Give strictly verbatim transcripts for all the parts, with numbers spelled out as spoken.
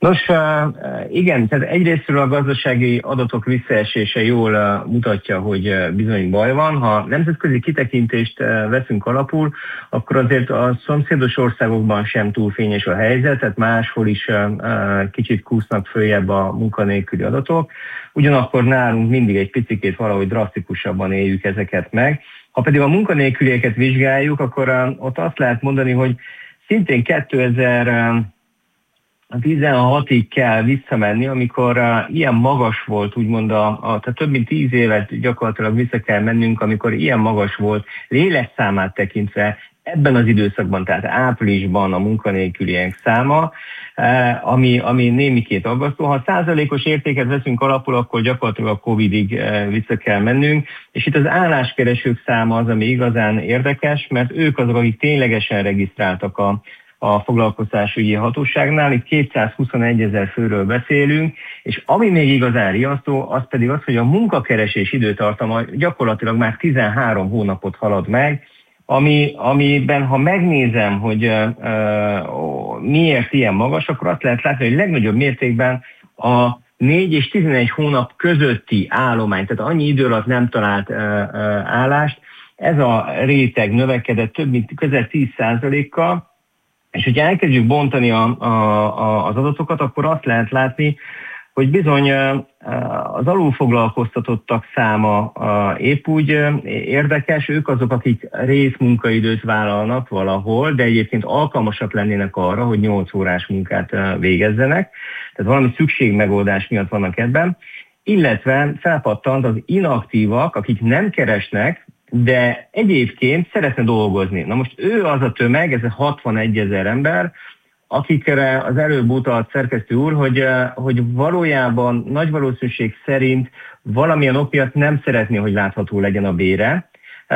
Nos, igen, tehát egyrésztről a gazdasági adatok visszaesése jól mutatja, hogy bizony baj van. Ha nemzetközi kitekintést veszünk alapul, akkor azért a szomszédos országokban sem túl fényes a helyzet, tehát máshol is kicsit kúsznak följebb a munkanélküli adatok. Ugyanakkor nálunk mindig egy picikét valahogy drasztikusabban éljük ezeket meg. Ha pedig a munkanélkülieket vizsgáljuk, akkor ott azt lehet mondani, hogy szintén kétezer-tizenhatig kell visszamenni, amikor uh, ilyen magas volt, úgymond, a, a, tehát több mint tíz évet gyakorlatilag vissza kell mennünk, amikor ilyen magas volt lélekszámát tekintve ebben az időszakban, tehát áprilisban a munkanélküliek száma, uh, ami, ami némikét aggasztó. Ha százalékos értéket veszünk alapul, akkor gyakorlatilag a Covidig uh, vissza kell mennünk, és itt az álláskeresők száma az, ami igazán érdekes, mert ők azok, akik ténylegesen regisztráltak a a foglalkoztatásügyi hatóságnál, itt kétszázhuszonegyezer főről beszélünk, és ami még igazán riasztó, az pedig az, hogy a munkakeresés időtartama gyakorlatilag már tizenhárom hónapot halad meg, ami, amiben, ha megnézem, hogy uh, uh, miért ilyen magas, akkor azt lehet látni, hogy legnagyobb mértékben a négy és tizenegy hónap közötti állomány, tehát annyi idő alatt nem talált uh, uh, állást, ez a réteg növekedett több mint közel tíz százalékkal, és hogyha elkezdjük bontani a, a, a, az adatokat, akkor azt lehet látni, hogy bizony az alulfoglalkoztatottak száma épp úgy érdekes, ők azok, akik részmunkaidőt vállalnak valahol, de egyébként alkalmasak lennének arra, hogy nyolc órás munkát végezzenek, tehát valami szükségmegoldás miatt vannak ebben, illetve felpattant az inaktívak, akik nem keresnek, de egyébként szeretne dolgozni. Na most ő az a tömeg, ez a hatvanegyezer ember, akikre az előbb utalt szerkesztő úr, hogy, hogy valójában nagy valószínűség szerint valamilyen ok miatt nem szeretné, hogy látható legyen a bére.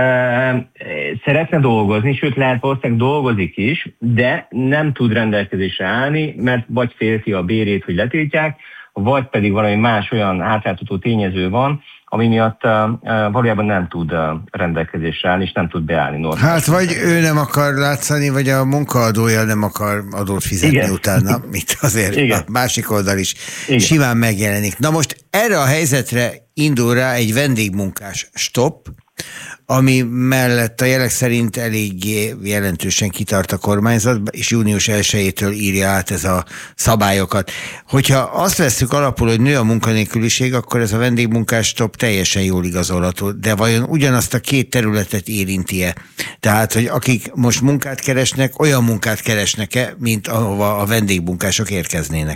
Szeretne dolgozni, sőt lehet valószínűleg dolgozik is, de nem tud rendelkezésre állni, mert vagy félti a bérét, hogy letiltják, vagy pedig valami más olyan átlátható tényező van, ami miatt uh, valójában nem tud uh, rendelkezésre állni, és nem tud beállni normálisan. Hát vagy ő nem akar látszani, vagy a munkaadója nem akar adót fizetni. Igen. Utána, mit azért igen. A másik oldal is igen. Simán megjelenik. Na most erre a helyzetre indul rá egy vendégmunkás stop, ami mellett a jelek szerint eléggé jelentősen kitart a kormányzat, és június elsejétől írja át ez a szabályokat. Hogyha azt vesszük alapul, hogy nő a munkanélküliség, akkor ez a vendégmunkás stop teljesen jól igazolható. De vajon ugyanazt a két területet érinti-e? Tehát, hogy akik most munkát keresnek, olyan munkát keresnek-e, mint ahova a vendégmunkások érkeznének?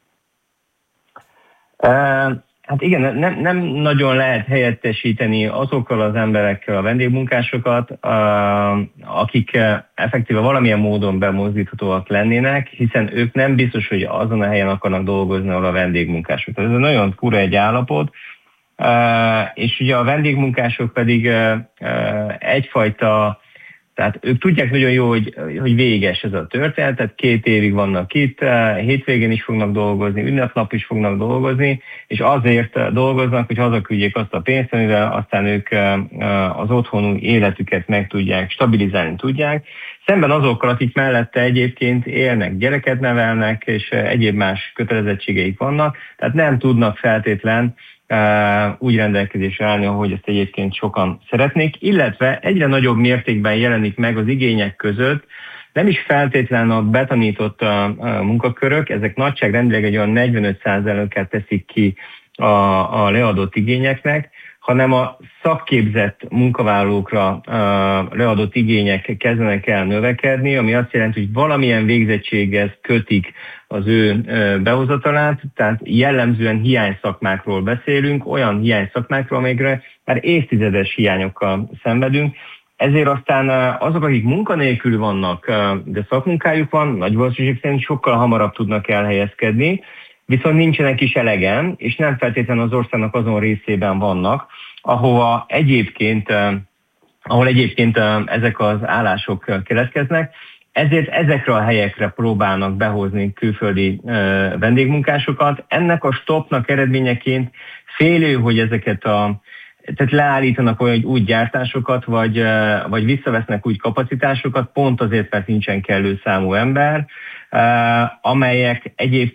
Uh... Hát igen, nem, nem nagyon lehet helyettesíteni azokkal az emberekkel a vendégmunkásokat, akik effektíve valamilyen módon bemozdíthatóak lennének, hiszen ők nem biztos, hogy azon a helyen akarnak dolgozni, ahol a vendégmunkások. Ez nagyon fura egy állapot, és ugye a vendégmunkások pedig egyfajta, tehát ők tudják nagyon jó, hogy, hogy véges ez a történet, tehát két évig vannak itt, hétvégén is fognak dolgozni, ünnepnap is fognak dolgozni, és azért dolgoznak, hogy hazaküldjék azt a pénzt, amivel aztán ők az otthoni életüket meg tudják, stabilizálni tudják, szemben azokkal, akik mellette egyébként élnek, gyereket nevelnek, és egyéb más kötelezettségeik vannak, tehát nem tudnak feltétlen Uh, úgy rendelkezésre állni, ahogy ezt egyébként sokan szeretnék, illetve egyre nagyobb mértékben jelenik meg az igények között, nem is feltétlenül a betanított uh, uh, munkakörök, ezek nagyságrendileg egy olyan negyvenöt százalékát teszik ki a, a leadott igényeknek, hanem a szakképzett munkavállalókra uh, leadott igények kezdenek el növekedni, ami azt jelenti, hogy valamilyen végzettséghez kötik az ő uh, behozatalát, tehát jellemzően hiányszakmákról beszélünk, olyan hiányszakmákról, amelyekre már évtizedes hiányokkal szenvedünk. Ezért aztán uh, azok, akik munkanélkül vannak, uh, de szakmunkájuk van, nagy valószínűség szerint sokkal hamarabb tudnak elhelyezkedni, viszont nincsenek is elegen, és nem feltétlenül az országnak azon részében vannak, ahova egyébként, ahol egyébként ezek az állások keletkeznek. Ezért ezekre a helyekre próbálnak behozni külföldi vendégmunkásokat. Ennek a stopnak eredményeként félő, hogy ezeket a tehát leállítanak olyan úgy gyártásokat, vagy, vagy visszavesznek úgy kapacitásokat, pont azért, mert nincsen kellő számú ember, amelyek egyébként